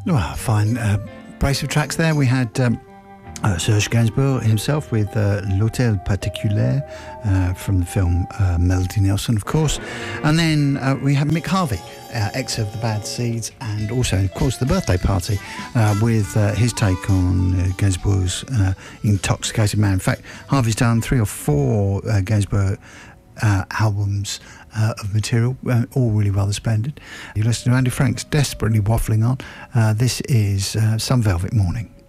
Well, fine brace of tracks there. We had Serge Gainsbourg himself with L'Hôtel Particulier from the film Melody Nelson, of course. And then we had Mick Harvey, ex of the Bad Seeds, and also, of course, the Birthday Party with his take on Gainsbourg's Intoxicated Man. In fact, Harvey's done 3 or 4 Gainsbourg albums of material, all really rather splendid. You listen to Andy Franks desperately waffling on. This is Some Velvet Morning.